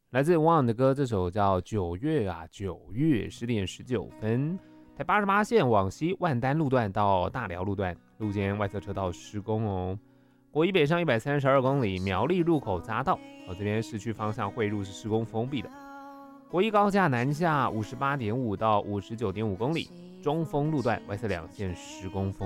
来自汪洋的歌，这首叫《九月啊九月》，10点19分。台88线往西万丹路段到大寮路段，路肩外侧车道施工哦。国一北上132公里，苗栗入口匝道，这边市区方向汇入是施工封闭的。国一高架南下58.5到59.5公里，中丰路段外侧2线施工封